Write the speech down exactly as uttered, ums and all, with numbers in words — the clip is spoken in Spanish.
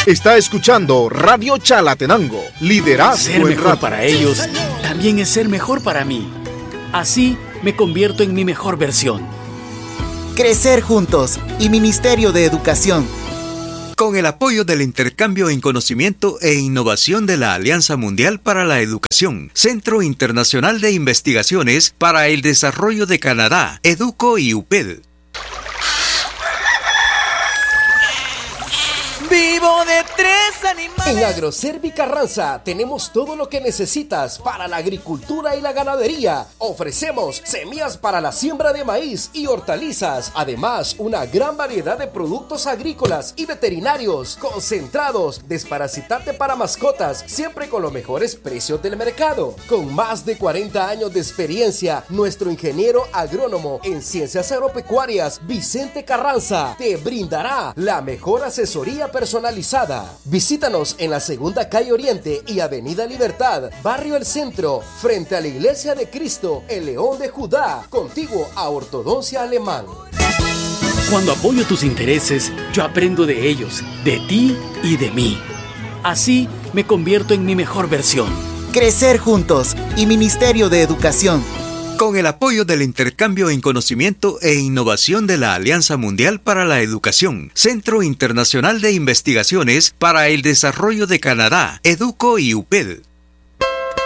Está escuchando Radio Chalatenango, liderazgo Ser en mejor radio. para ellos también es ser mejor para mí. Así me convierto en mi mejor versión. Crecer juntos y Ministerio de Educación. Con el apoyo del intercambio en conocimiento e innovación de la Alianza Mundial para la Educación, Centro Internacional de Investigaciones para el Desarrollo de Canadá, EDUCO y U P E D. ¡Vivo de tres animales! En Agroservi Carranza tenemos todo lo que necesitas para la agricultura y la ganadería. Ofrecemos semillas para la siembra de maíz y hortalizas. Además, una gran variedad de productos agrícolas y veterinarios, concentrados, desparasitante para mascotas, siempre con los mejores precios del mercado. Con más de cuarenta años de experiencia, nuestro ingeniero agrónomo en ciencias agropecuarias, Vicente Carranza, te brindará la mejor asesoría personalizada. Visítanos en la segunda calle Oriente y Avenida Libertad, Barrio El Centro, frente a la Iglesia de Cristo, el León de Judá, contiguo a Ortodoncia Alemán. Cuando apoyo tus intereses, yo aprendo de ellos, de ti y de mí. Así me convierto en mi mejor versión. Crecer juntos y Ministerio de Educación. Con el apoyo del intercambio en conocimiento e innovación de la Alianza Mundial para la Educación, Centro Internacional de Investigaciones para el Desarrollo de Canadá, EDUCO y U P E D.